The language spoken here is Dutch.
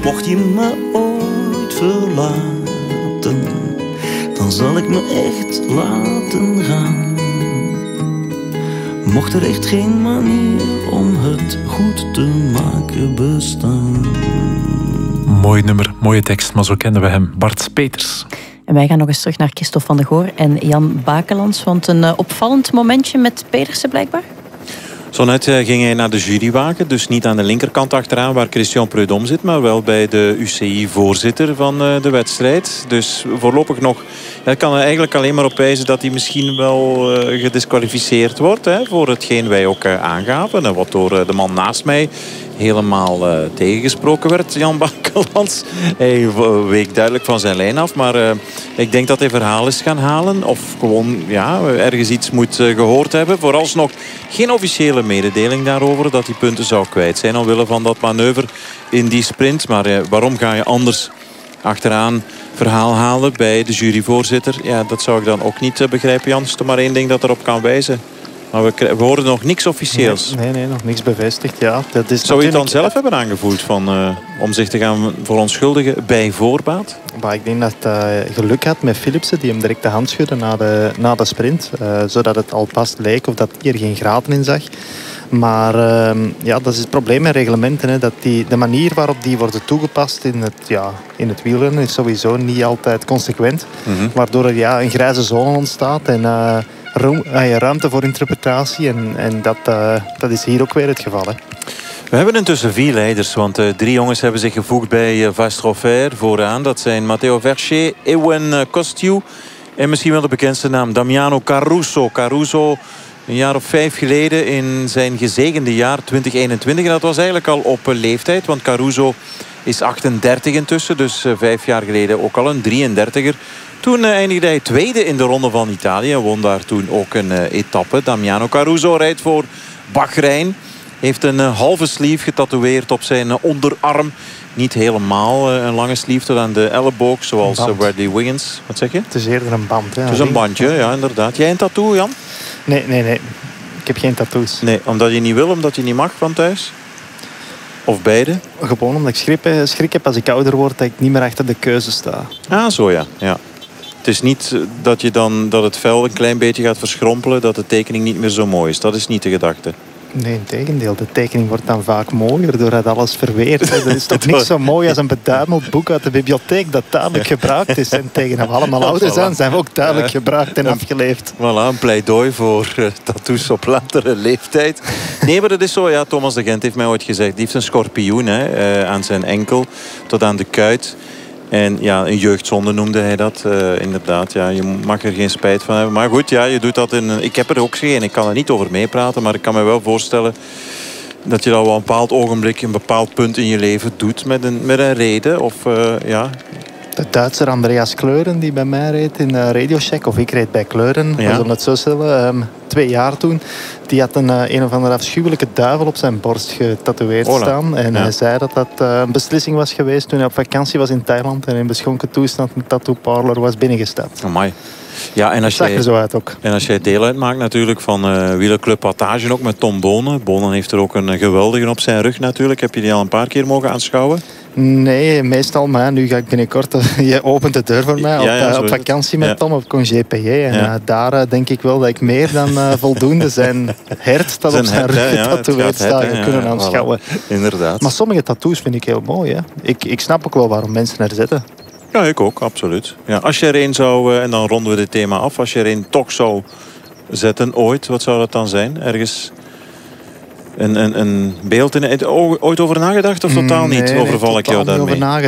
Mocht je me ooit verlaten, dan zal ik me echt laten gaan. Mocht er echt geen manier om het goed te maken bestaan. Mooi nummer, mooie tekst, maar zo kenden we hem. Bart Peters. En wij gaan nog eens terug naar Christophe van der Goor en Jan Bakelands. Want een opvallend momentje met Pedersen blijkbaar. Zo net ging hij naar de jurywagen. Dus niet aan de linkerkant achteraan waar Christian Prudhomme zit. Maar wel bij de UCI-voorzitter van de wedstrijd. Dus voorlopig nog... Dat kan er eigenlijk alleen maar op wijzen dat hij misschien wel gedisqualificeerd wordt. Hè, voor hetgeen wij ook aangaven. En wat door de man naast mij helemaal tegengesproken werd. Jan Bakelands. Hij week duidelijk van zijn lijn af. Maar ik denk dat hij verhaal is gaan halen. Of gewoon ergens iets moet gehoord hebben. Vooralsnog geen officiële mededeling daarover. Dat hij punten zou kwijt zijn omwille van dat manoeuvre in die sprint. Maar waarom ga je anders achteraan verhaal halen bij de juryvoorzitter? Ja, dat zou ik dan ook niet begrijpen, Jan. Is er maar één ding dat erop kan wijzen. Maar we horen nog niks officieels. Nee, nog niks bevestigd. Ja, dat is zou je het dan zelf hebben aangevoeld om zich te gaan verontschuldigen bij voorbaat? Maar ik denk dat hij geluk had met Philipsen, die hem direct de hand schudde na de sprint. Zodat het al pas leek of dat hij er geen graten in zag. Maar dat is het probleem met reglementen. Hè, dat de manier waarop die worden toegepast in het wielrennen is sowieso niet altijd consequent. Mm-hmm. Waardoor er een grijze zone ontstaat en ruimte voor interpretatie. En dat is hier ook weer het geval. Hè. We hebben intussen 4 leiders, want 3 jongens hebben zich gevoegd bij Vastrofer vooraan. Dat zijn Matteo Verchet, Ewen Costiu en misschien wel de bekendste naam Damiano Caruso. Caruso, een jaar of 5 geleden in zijn gezegende jaar 2021. En dat was eigenlijk al op leeftijd, want Caruso is 38 intussen. Dus 5 jaar geleden ook al een 33er. Toen eindigde hij tweede in de Ronde van Italië. Won daar toen ook een etappe. Damiano Caruso rijdt voor Bahrein. Heeft een halve sleeve getatoeëerd op zijn onderarm. Niet helemaal een lange sleeve tot aan de elleboog. Zoals Bradley Wiggins. Wat zeg je? Het is eerder een band. Hè, het is een bandje, ja, inderdaad. Jij een tattoo, Jan? Nee. Ik heb geen tattoos. Nee, omdat je niet wil, omdat je niet mag van thuis? Of beide? Gewoon omdat ik schrik heb als ik ouder word dat ik niet meer achter de keuze sta. Ah, zo ja. Het is niet dat het vel een klein beetje gaat verschrompelen, dat de tekening niet meer zo mooi is. Dat is niet de gedachte. Nee, integendeel. De tekening wordt dan vaak mooier doordat alles verweert. Dat is toch niet zo mooi als een beduimeld boek uit de bibliotheek dat duidelijk gebruikt is. En tegen we allemaal ouder zijn we ook duidelijk gebruikt en afgeleefd. Voilà, een pleidooi voor tattoos op latere leeftijd. Nee, maar dat is zo. Ja, Thomas de Gent heeft mij ooit gezegd. Die heeft een schorpioen aan zijn enkel tot aan de kuit. En ja, een jeugdzonde noemde hij dat. Inderdaad, ja, je mag er geen spijt van hebben. Maar goed, ja, je doet dat ik heb er ook geen. Ik kan er niet over meepraten. Maar ik kan me wel voorstellen dat je dat op een bepaald ogenblik, een bepaald punt in je leven doet met een reden. Of De Duitser Andreas Kleuren, die bij mij reed in RadioShack, of ik reed bij Kleuren, we zullen het zo stellen, 2 jaar toen. Die had een of andere afschuwelijke duivel op zijn borst getatoeëerd staan. En hij zei dat dat een beslissing was geweest toen hij op vakantie was in Thailand en in beschonken toestand in de tattoo parlor was binnengestapt. Amai. Ja, en als zag er zo uit ook. En als jij deel uitmaakt natuurlijk van wielerclub Wattage ook met Tom Bonen. Bonen heeft er ook een geweldige op zijn rug natuurlijk. Heb je die al een paar keer mogen aanschouwen? Nee, meestal. Maar nu ga ik binnenkort... Je opent de deur voor mij op vakantie met Tom op congé payé. En daar denk ik wel dat ik meer dan voldoende zijn hert dat op zijn rug getatoeëerd staat kunnen aanschouwen. Voilà. Inderdaad. Maar sommige tattoos vind ik heel mooi. Hè. Ik snap ook wel waarom mensen er zitten. Ja, ik ook, absoluut. Ja, als je er een zou, en dan ronden we dit thema af, als je er een toch zou zetten ooit, wat zou dat dan zijn? Ergens een beeld in ooit over nagedacht of totaal niet? Overval ik jou daarmee?